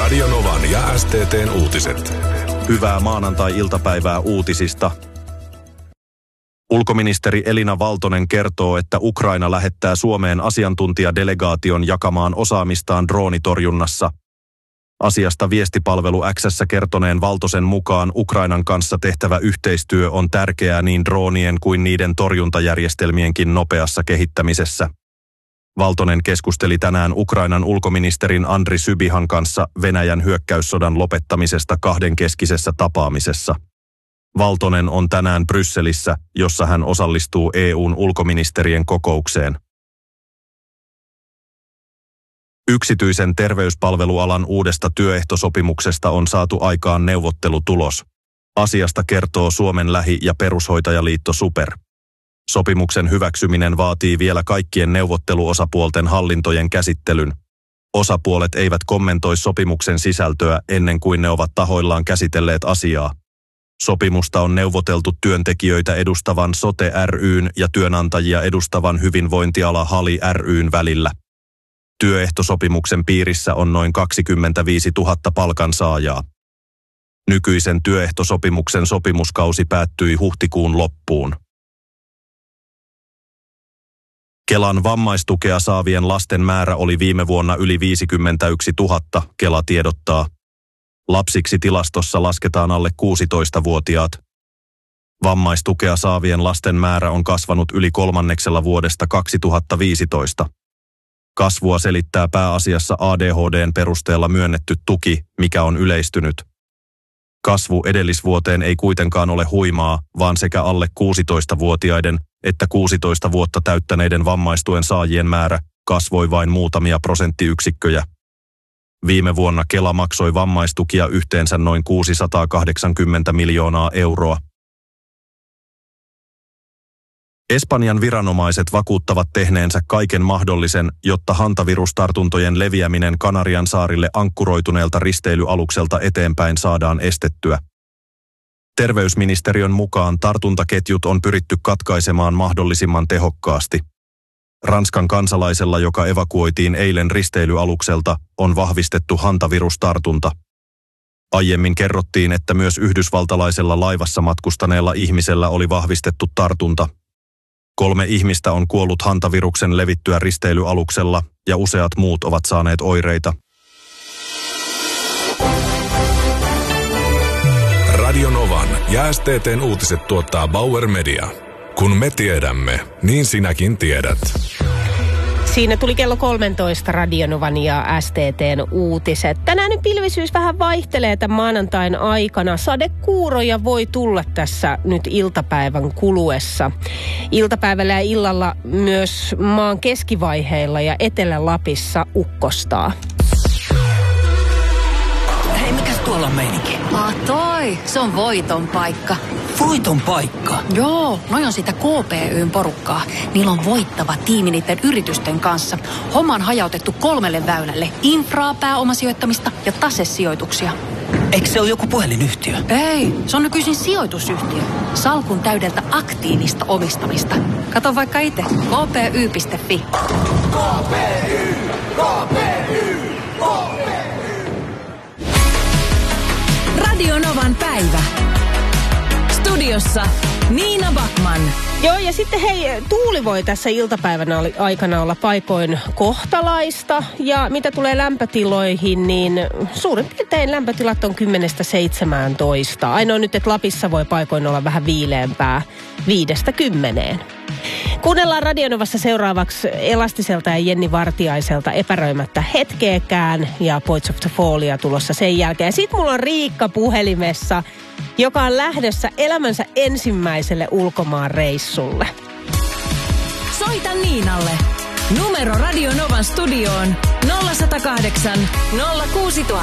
Radio Novan ja STT:n uutiset. Hyvää maanantai-iltapäivää uutisista. Ulkoministeri Elina Valtonen kertoo, että Ukraina lähettää Suomeen asiantuntijadelegaation jakamaan osaamistaan droonitorjunnassa. Asiasta viestipalvelu X:ssä kertoneen Valtosen mukaan Ukrainan kanssa tehtävä yhteistyö on tärkeää niin droonien kuin niiden torjuntajärjestelmienkin nopeassa kehittämisessä. Valtonen keskusteli tänään Ukrainan ulkoministerin Andri Sybihan kanssa Venäjän hyökkäyssodan lopettamisesta kahdenkeskisessä tapaamisessa. Valtonen on tänään Brysselissä, jossa hän osallistuu EU:n ulkoministerien kokoukseen. Yksityisen terveyspalvelualan uudesta työehtosopimuksesta on saatu aikaan neuvottelutulos. Asiasta kertoo Suomen lähi- ja perushoitajaliitto SuPer. Sopimuksen hyväksyminen vaatii vielä kaikkien neuvotteluosapuolten hallintojen käsittelyn. Osapuolet eivät kommentoi sopimuksen sisältöä ennen kuin ne ovat tahoillaan käsitelleet asiaa. Sopimusta on neuvoteltu työntekijöitä edustavan Sote ry:n ja työnantajia edustavan hyvinvointiala HALI ry:n välillä. Työehtosopimuksen piirissä on noin 25 000 palkansaajaa. Nykyisen työehtosopimuksen sopimuskausi päättyi huhtikuun loppuun. Kelan vammaistukea saavien lasten määrä oli viime vuonna yli 51 000, Kela tiedottaa. Lapsiksi tilastossa lasketaan alle 16-vuotiaat. Vammaistukea saavien lasten määrä on kasvanut yli kolmanneksella vuodesta 2015. Kasvua selittää pääasiassa ADHD:n perusteella myönnetty tuki, mikä on yleistynyt. Kasvu edellisvuoteen ei kuitenkaan ole huimaa, vaan sekä alle 16-vuotiaiden että 16 vuotta täyttäneiden vammaistuen saajien määrä kasvoi vain muutamia prosenttiyksikköjä. Viime vuonna Kela maksoi vammaistukia yhteensä noin 680 miljoonaa euroa. Espanjan viranomaiset vakuuttavat tehneensä kaiken mahdollisen, jotta hantavirustartuntojen leviäminen Kanarian saarille ankkuroituneelta risteilyalukselta eteenpäin saadaan estettyä. Terveysministeriön mukaan tartuntaketjut on pyritty katkaisemaan mahdollisimman tehokkaasti. Ranskan kansalaisella, joka evakuoitiin eilen risteilyalukselta, on vahvistettu hantavirustartunta. Aiemmin kerrottiin, että myös yhdysvaltalaisella laivassa matkustaneella ihmisellä oli vahvistettu tartunta. 3 ihmistä on kuollut hantaviruksen levittyä risteilyaluksella ja useat muut ovat saaneet oireita. Radio Novan ja STT:n uutiset tuottaa Bauer Media. Kun me tiedämme, niin sinäkin tiedät. Siinä tuli kello 13 Radio Novan ja STT:n uutiset. Tänään nyt pilvisyys vähän vaihtelee tämän maanantain aikana. Sadekuuroja voi tulla tässä nyt iltapäivän kuluessa. Iltapäivällä ja illalla myös maan keskivaiheilla ja Etelä-Lapissa ukkostaa. Hei, mikäs tuolla on meininki? Toi, se on voiton paikka. Voiton paikka? Joo, noi on sitä KPY:n porukkaa. Niillä on voittava tiimi niiden yritysten kanssa. Homma on hajautettu 3 väylälle. Infraa, pääomasijoittamista ja tasesijoituksia. Eikö se ole joku puhelinyhtiö? Ei, se on nykyisin sijoitusyhtiö. Salkun täydeltä aktiivista omistamista. Kato vaikka itse. kpy.fi. KPY, KPY, KPY. Radio Novan päivä. Studiossa Niina Backman. Joo, ja sitten hei, tuuli voi tässä iltapäivänä aikana olla paikoin kohtalaista. Ja mitä tulee lämpötiloihin, niin suurin piirtein lämpötilat on 10-17. Ainoa nyt, että Lapissa voi paikoin olla vähän viileämpää 5-10. Kuunnellaan Radio Novassa seuraavaksi Elastiselta ja Jenni Vartiaiselta Epäröimättä hetkeäkään ja Points of the Fallia tulossa sen jälkeen. Sitten mulla on Riikka puhelimessa, joka on lähdössä elämänsä ensimmäiselle ulkomaan reissulle. Soita Niinalle. Numero Radio Novan studioon 0108 06000.